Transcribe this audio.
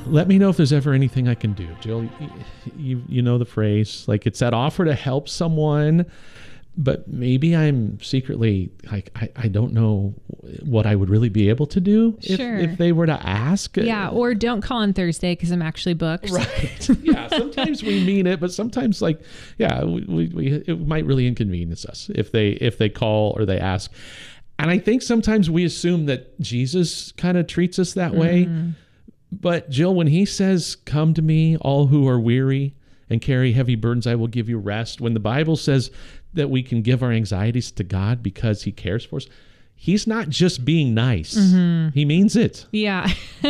let me know if there's ever anything I can do. Jill, you know the phrase, like it's that offer to help someone, but maybe I'm secretly like, I don't know what I would really be able to do if they were to ask. Yeah, or don't call on Thursday because I'm actually booked. Right. Yeah, sometimes we mean it, but sometimes like, yeah, it might really inconvenience us if they call or they ask. And I think sometimes we assume that Jesus kind of treats us that way. But Jill, when he says, come to me, all who are weary and carry heavy burdens, I will give you rest. When the Bible says that we can give our anxieties to God because he cares for us, he's not just being nice. He means it. Yeah.